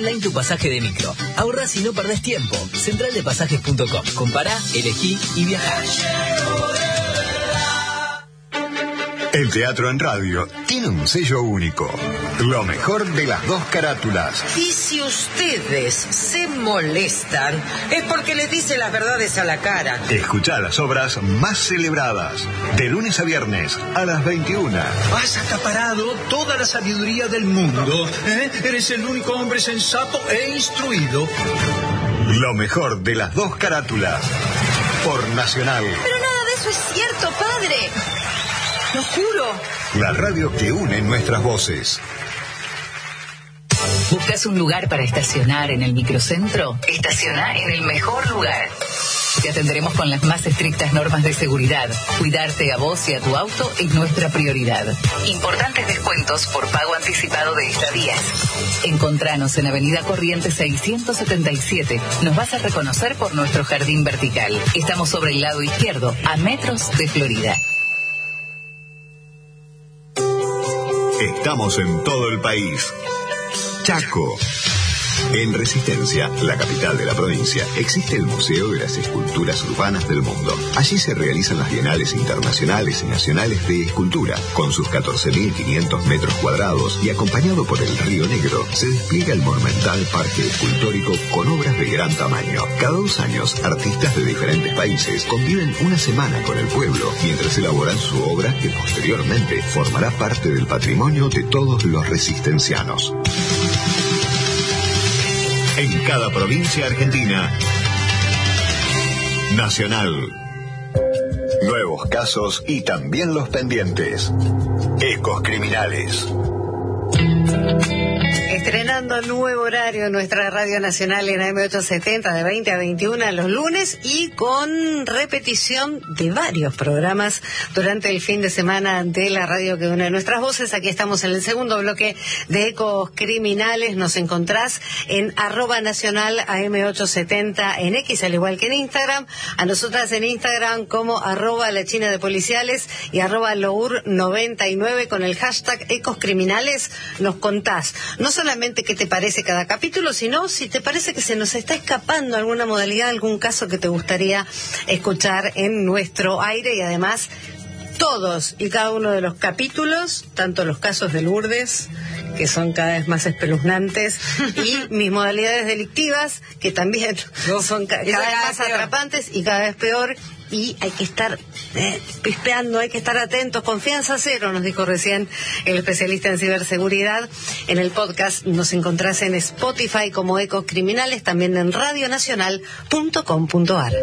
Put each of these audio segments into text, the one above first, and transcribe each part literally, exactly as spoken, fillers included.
online tu pasaje de micro. Ahorrás y no perdés tiempo. central de pasajes punto com. Compará, elegí y viajá. El teatro en radio tiene un sello único. Lo mejor de las dos carátulas. Y si ustedes se molestan, es porque les dice las verdades a la cara. Escuchá las obras más celebradas. De lunes a viernes a las veintiuna. Has acaparado toda la sabiduría del mundo. ¿eh? Eres el único hombre sensato e instruido. Lo mejor de las dos carátulas. Por Nacional. Pero nada de eso es cierto, padre. Lo juro. La radio que une nuestras voces. ¿Buscas un lugar para estacionar en el microcentro? Estaciona en el mejor lugar. Te atenderemos con las más estrictas normas de seguridad. Cuidarte a vos y a tu auto es nuestra prioridad. Importantes descuentos por pago anticipado de estadías. Encontranos en Avenida Corrientes seiscientos setenta y siete. Nos vas a reconocer por nuestro jardín vertical. Estamos sobre el lado izquierdo, a metros de Florida. Estamos en todo el país. Chaco. En Resistencia, la capital de la provincia, existe el Museo de las Esculturas Urbanas del Mundo. Allí se realizan las bienales internacionales y nacionales de escultura. Con sus catorce mil quinientos metros cuadrados y acompañado por el Río Negro, se despliega el monumental parque escultórico con obras de gran tamaño. Cada dos años, artistas de diferentes países conviven una semana con el pueblo mientras elaboran su obra que posteriormente formará parte del patrimonio de todos los resistencianos. En cada provincia argentina. Nacional. Nuevos casos y también los pendientes. Ecos criminales. Estrenando nuevo horario en nuestra Radio Nacional en A M ochocientos setenta de veinte a veintiuna los lunes y con repetición de varios programas durante el fin de semana de la radio que une nuestras voces. Aquí estamos en el segundo bloque de Ecos Criminales. Nos encontrás en arroba nacional A M ochocientos setenta en X, al igual que en Instagram. A nosotras en Instagram como arroba la china de policiales y arroba lour noventa y nueve con el hashtag Ecos Criminales. Nos contás no solamente qué te parece cada capítulo, sino si te parece que se nos está escapando alguna modalidad, algún caso que te gustaría escuchar en nuestro aire. Y además todos y cada uno de los capítulos, tanto los casos de Lourdes, que son cada vez más espeluznantes, y mis modalidades delictivas, que también son ca- cada vez más atrapantes y cada vez peor. Y hay que estar eh, pispeando, hay que estar atentos. Confianza cero, nos dijo recién el especialista en ciberseguridad. En el podcast nos encontrás en Spotify como Ecos Criminales, también en radio nacional punto com punto a r.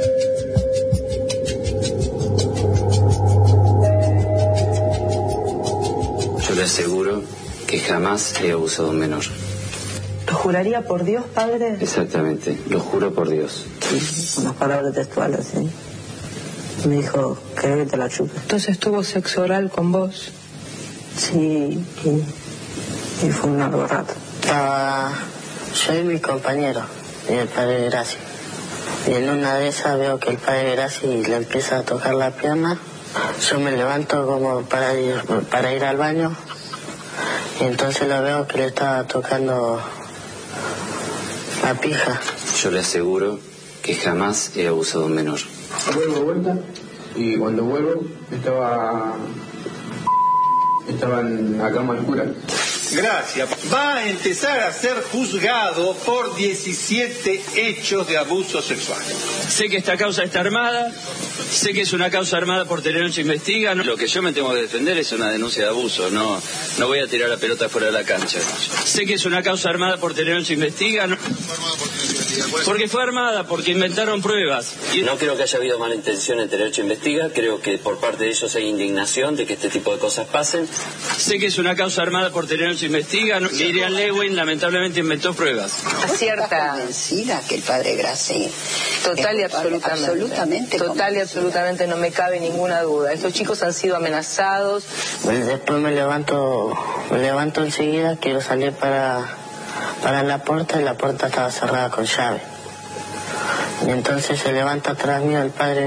Yo le aseguro que jamás he abusado de un menor. ¿Lo juraría por Dios, padre? Exactamente, lo juro por Dios. Sí, unas palabras textuales, ¿sí? Me dijo, creo que te la chupe. Entonces tuvo sexo oral con vos. Sí, y, y fue un largo rato. Estaba yo y mi compañero, y el padre Graci. Y en una de esas veo que el padre Graci le empieza a tocar la pierna. Yo me levanto como para ir, para ir al baño. Y entonces lo veo que le estaba tocando la pija. Yo le aseguro que jamás he abusado de un menor. Vuelvo de vuelta y cuando vuelvo estaba estaba en la cama oscura. Gracias. Va a empezar a ser juzgado por diecisiete hechos de abuso sexual. Sé que esta causa está armada, sé que es una causa armada por Telenoche Investiga. Lo que yo me tengo que defender es una denuncia de abuso, no, no voy a tirar la pelota fuera de la cancha. Sé que es una causa armada por Telenoche Investiga. No, porque fue armada, porque inventaron pruebas. Y no creo que haya habido mala intención en Telenoche Investiga, creo que por parte de ellos hay indignación de que este tipo de cosas pasen. Sé que es una causa armada por Telenoche Investiga. Miriam Lewin lamentablemente inventó pruebas. Acierta. Convencida que el padre Graci. Total y absolutamente. Absolutamente. Total y absolutamente, no me cabe ninguna duda. Estos chicos han sido amenazados. Bueno, después me levanto, me levanto enseguida, quiero salir para, para la puerta y la puerta estaba cerrada con llave. Y entonces se levanta atrás mío el padre